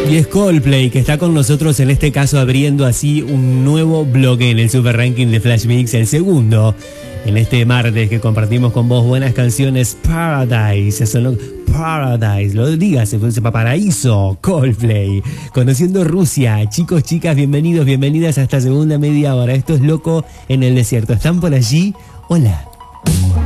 Y es Coldplay que está con nosotros en este caso abriendo así un nuevo bloque en el Super Ranking de Flash Mix, el segundo. En este martes que compartimos con vos buenas canciones, Paradise, eso no, Paradise, lo digas, se paraíso, Coldplay, conociendo Rusia. Chicos, chicas, bienvenidos, bienvenidas a esta segunda media hora. Esto es Loco en el Desierto. ¿Están por allí? Hola.